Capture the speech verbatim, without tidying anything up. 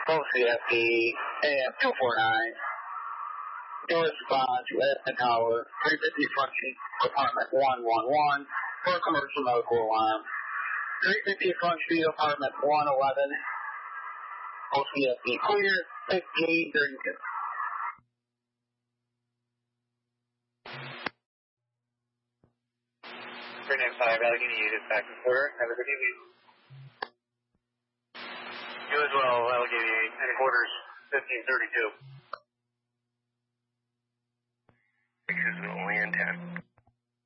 O C F D A M two forty-nine. Do respond to Edison Tower, three fifty Front Street, Apartment one one one, for a commercial medical alarm. three fifty Front Street, Apartment one eleven. O C F D clear, fifteen thirty-two. three nine five, Allegheny eight, back and forth. Have a good evening. You as well, Allegheny eight, and quarters, fifteen thirty-two.